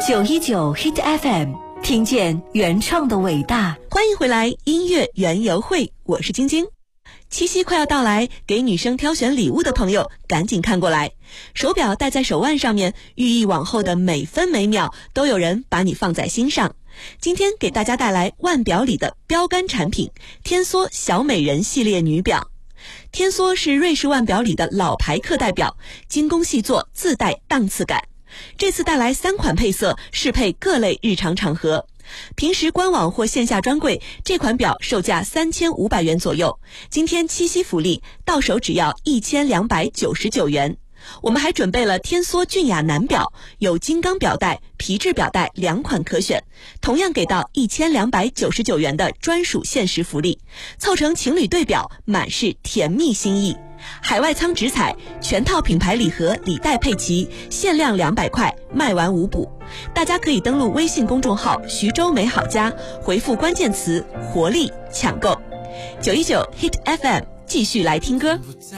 919 Hit FM， 听见原创的伟大。 欢迎回来，音乐园游会，我是晶晶。七夕快要到来，给女生挑选礼物的朋友赶紧看过来，手表戴在手腕上面，寓意往后的每分每秒都有人把你放在心上。今天给大家带来腕表里的标杆产品天梭小美人系列女表。天梭是瑞士腕表里的老牌课代表，精工细作，自带档次感。这次带来3款配色，适配各类日常场合。平时官网或线下专柜，这款表售价3500元左右，今天七夕福利，到手只要1299元。我们还准备了天梭俊雅男表，有金刚表带、皮质表带2款可选，同样给到1299元的专属限时福利，凑成情侣对表，满是甜蜜心意。海外仓直采，全套品牌礼盒礼袋配齐，限量200块，卖完无补。大家可以登录微信公众号徐州美好家，回复关键词活力抢购。919 Hit FM， 继续来听歌。